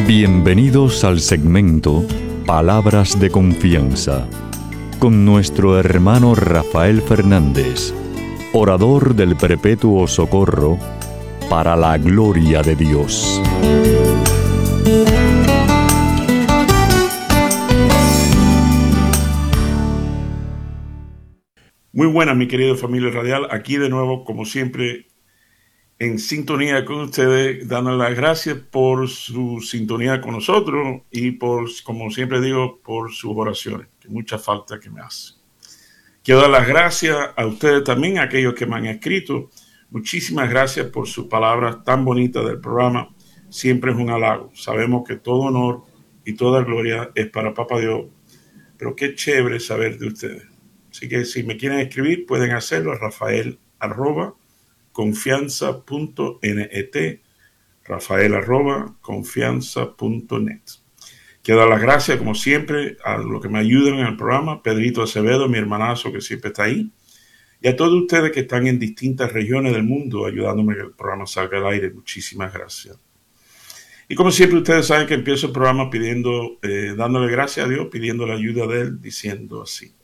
Bienvenidos al segmento Palabras de Confianza, con nuestro hermano Rafael Fernández, orador del Perpetuo Socorro, para la gloria de Dios. Muy buenas, mi querido familia radial, aquí de nuevo, como siempre, en sintonía con ustedes, dando las gracias por su sintonía con nosotros y por, como siempre digo, por sus oraciones, que mucha falta que me hace. Quiero dar las gracias a ustedes también, a aquellos que me han escrito. Muchísimas gracias por sus palabras tan bonitas del programa. Siempre es un halago. Sabemos que todo honor y toda gloria es para Papá Dios, pero qué chévere saber de ustedes. Así que si me quieren escribir, pueden hacerlo a rafael@confianza.net, rafael@confianza.net. Quiero dar las gracias, como siempre, a los que me ayudan en el programa, Pedrito Acevedo, mi hermanazo que siempre está ahí, y a todos ustedes que están en distintas regiones del mundo ayudándome a que el programa salga al aire. Muchísimas gracias. Y como siempre, ustedes saben que empiezo el programa dándole gracias a Dios, pidiendo la ayuda de Él, diciendo así: